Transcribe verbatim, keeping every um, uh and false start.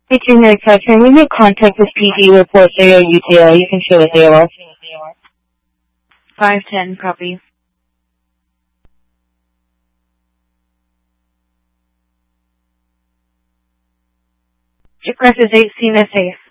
Eighteen nine five, can we make contact with P D reports A O U T L? You can show with A O L. five ten, copy. Request is eighteen S A.